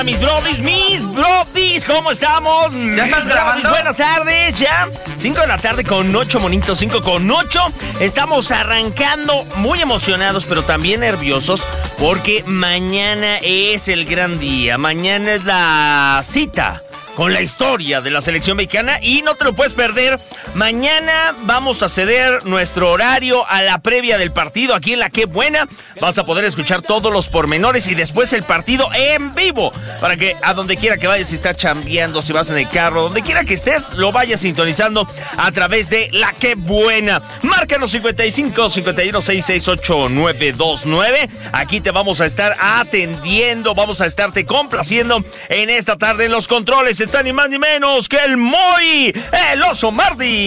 Mis brodis, ¿cómo estamos? ¿Ya estás grabando? Buenas tardes, ya 5 de la tarde con 8, monitos, 5 con 8. Estamos arrancando muy emocionados, pero también nerviosos, porque mañana es el gran día. Mañana es la cita con la historia de la selección mexicana y no te lo puedes perder. Mañana vamos a ceder nuestro horario a la previa del partido aquí en La Qué Buena. Vas a poder escuchar todos los pormenores y después el partido en vivo, para que a donde quiera que vayas, si estás chambeando, si vas en el carro, donde quiera que estés, lo vayas sintonizando a través de La Qué Buena. Márcanos 55 51 668 929. Aquí te vamos a estar atendiendo, vamos a estarte complaciendo en esta tarde. En los controles está ni más ni menos que el Moy, el Oso Mardi.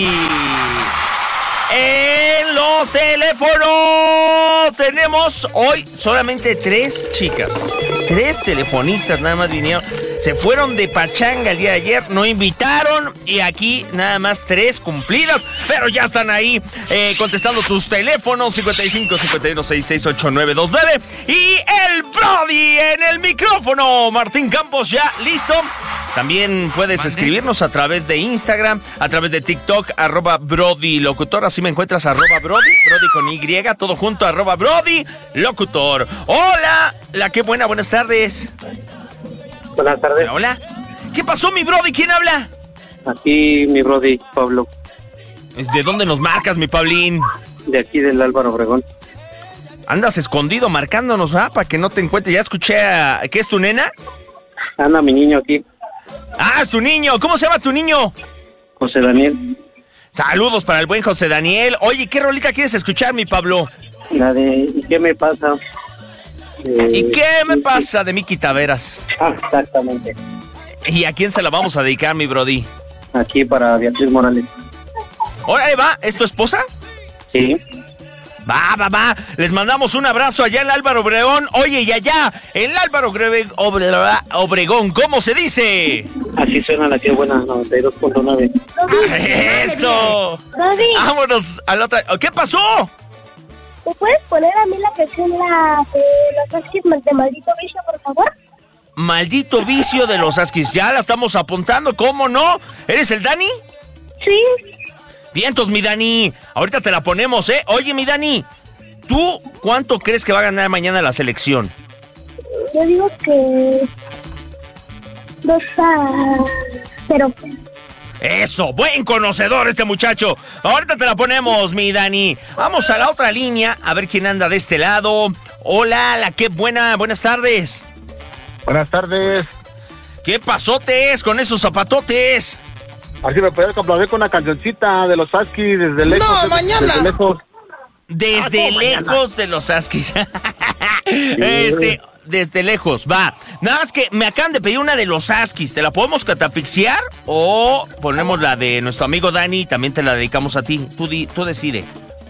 En los teléfonos tenemos hoy solamente 3 chicas. 3 telefonistas nada más vinieron. Se fueron de pachanga el día de ayer, no invitaron y aquí nada más 3 cumplidas, pero ya están ahí contestando tus teléfonos 55 51 668 929 y el Brody en el micrófono. Martín Campos ya listo. También puedes escribirnos a través de Instagram, a través de TikTok, @BrodyLocutor. Así me encuentras, @Brody, Brody con Y, todo junto, @BrodyLocutor. Hola, La Qué Buena, buenas tardes. Buenas tardes. Hola. ¿Qué pasó, mi Brody? ¿Quién habla? Aquí mi Brody, Pablo. ¿De dónde nos marcas, mi Pablín? De aquí del Álvaro Obregón. Andas escondido marcándonos, para que no te encuentres. Ya escuché ¿qué es tu nena? Anda mi niño aquí. Ah, es tu niño. ¿Cómo se llama tu niño? José Daniel. Saludos para el buen José Daniel. Oye, ¿qué rolita quieres escuchar, mi Pablo? La de ¿Y qué me pasa? ¿Y qué me pasa? De Miki Taveras. Exactamente. ¿Y a quién se la vamos a dedicar, mi Brody? Aquí para Beatriz Morales. Órale, va. ¿Es tu esposa? Sí. Va. Les mandamos un abrazo allá en el Álvaro Obregón. Oye, y allá en el Álvaro Obregón, ¿cómo se dice? Así suena La Qué Buena, 92.9. ¡Eso! Brody, Vámonos a la otra. ¿Qué pasó? ¿me puedes poner a mí la canción de los Huskies de Maldito Vicio, por favor? Maldito Vicio de los Huskies. Ya la estamos apuntando, ¿cómo no? ¿Eres el Dani? Sí. Vientos, mi Dani. Ahorita te la ponemos, ¿eh? Oye, mi Dani, ¿tú cuánto crees que va a ganar mañana la selección? Yo digo que 2-0. Eso, buen conocedor este muchacho. Ahorita te la ponemos, mi Dani. Vamos a la otra línea, a ver quién anda de este lado. Hola, La Qué Buena, buenas tardes. Buenas tardes. ¿Qué pasotes con esos zapatotes? Así me puedes complacer con una cancioncita de los Huskies desde lejos. No, mañana. Desde lejos. Desde lejos de los Huskies. Desde lejos, va. Nada más que me acaban de pedir una de los Huskies. ¿Te la podemos catafixiar? O ponemos la de nuestro amigo Dani y también te la dedicamos a ti. Tú decide.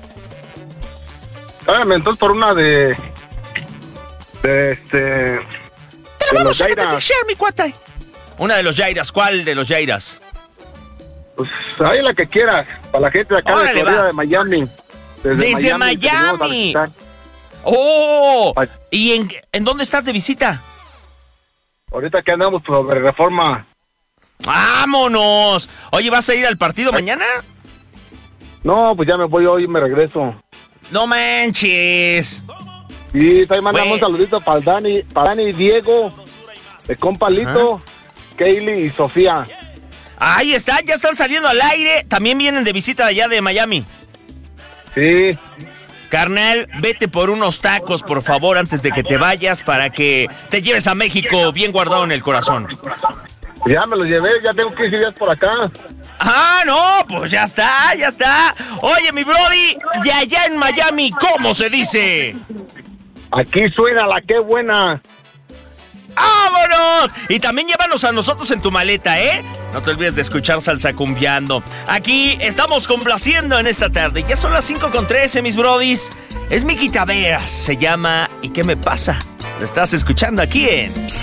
Hágame entonces por una de Te la vamos a catafixiar, mi cuata. Una de los Jairas. ¿Cuál de los Jairas? Pues ahí la que quieras. Para la gente de acá. Órale, de Florida, va. de Miami. Desde Miami. ¡Oh! ¿Y en dónde estás de visita? Ahorita que andamos sobre Reforma. ¡Vámonos! Oye, ¿vas a ir al partido mañana? No, pues ya me voy hoy y me regreso. ¡No manches! Y ahí mandamos un saludito para Dani, Diego, de compa Lito, Kaylee y Sofía. Ahí está, ya están saliendo al aire. También vienen de visita allá de Miami. Sí. Carnal, vete por unos tacos, por favor, antes de que te vayas, para que te lleves a México bien guardado en el corazón. Ya me los llevé, ya tengo 15 días por acá. Ah, no, pues ya está. Oye, mi Brody, de allá en Miami, ¿cómo se dice? Aquí suena La Qué Buena. ¡Vámonos! Y también llévanos a nosotros en tu maleta, ¿eh? No te olvides de escuchar Salsa Cumbiando. Aquí estamos complaciendo en esta tarde. Ya son las 5:13, mis brodis. Es Miki Taveras, se llama ¿Y qué me pasa? Lo estás escuchando aquí en